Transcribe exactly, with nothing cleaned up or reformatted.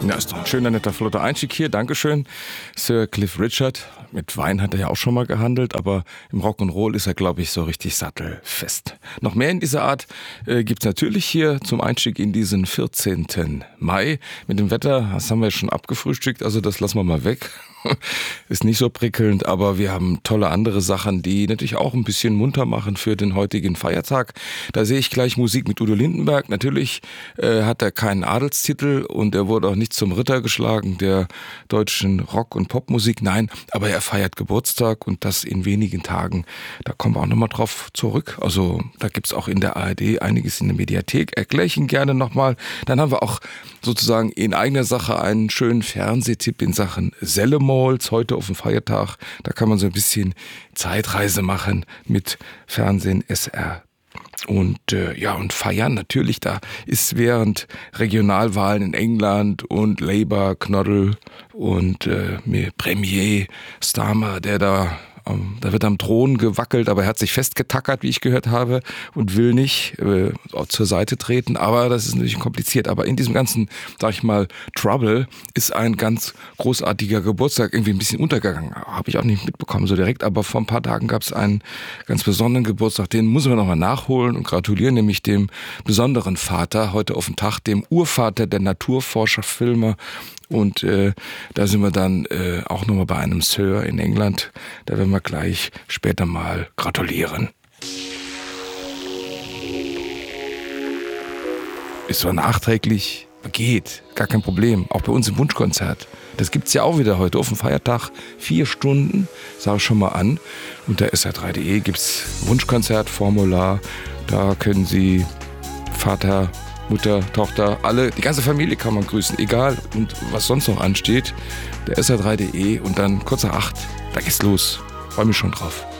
Ja, ist doch ein schöner, netter, flotter Einstieg hier. Dankeschön, Sir Cliff Richard. Mit Wein hat er ja auch schon mal gehandelt, aber im Rock'n'Roll ist er, glaube ich, so richtig sattelfest. Noch mehr in dieser Art äh, gibt's natürlich hier zum Einstieg in diesen vierzehnten Mai. Mit dem Wetter, das haben wir schon abgefrühstückt, also das lassen wir mal weg. Ist nicht so prickelnd, aber wir haben tolle andere Sachen, die natürlich auch ein bisschen munter machen für den heutigen Feiertag. Da sehe ich gleich Musik mit Udo Lindenberg. Natürlich äh, hat er keinen Adelstitel und er wurde auch nicht zum Ritter geschlagen der deutschen Rock- und Popmusik. Nein, aber er feiert Geburtstag und das in wenigen Tagen. Da kommen wir auch nochmal drauf zurück. Also da gibt's auch in der A R D einiges in der Mediathek. Erkläre ich Ihnen gerne nochmal. Dann haben wir auch sozusagen in eigener Sache einen schönen Fernsehtipp in Sachen Sellemols heute auf dem Feiertag. Da kann man so ein bisschen Zeitreise machen mit Fernsehen, S R. Und äh, ja, und feiern natürlich, da ist während Regionalwahlen in England und Labour, Knoddle und äh, Premier Starmer, der da ähm, da wird am Thron gewackelt, aber er hat sich festgetackert, wie ich gehört habe, und will nicht äh, zur Seite treten. Aber das ist natürlich kompliziert. Aber in diesem ganzen, sag ich mal, Trouble ist ein ganz großartiger Geburtstag irgendwie ein bisschen untergegangen. Habe ich auch nicht mitbekommen so direkt. Aber vor ein paar Tagen gab es einen ganz besonderen Geburtstag. Den müssen wir nochmal nachholen und gratulieren, nämlich dem besonderen Vater heute auf dem Tag, dem Urvater der Naturforscher, Filmer. Und äh, da sind wir dann äh, auch nochmal bei einem Sir in England. Da werden wir gleich später mal gratulieren. Ist zwar nachträglich, geht, gar kein Problem. Auch bei uns im Wunschkonzert. Das gibt's ja auch wieder heute auf dem Feiertag. Vier Stunden, sag ich schon mal an. Unter S R drei punkt de gibt's Wunschkonzertformular. Da können Sie Vater, Mutter, Tochter, alle, die ganze Familie kann man grüßen, egal und was sonst noch ansteht. Der S R drei punkt de und dann kurz nach acht, da geht's los. Freue mich schon drauf.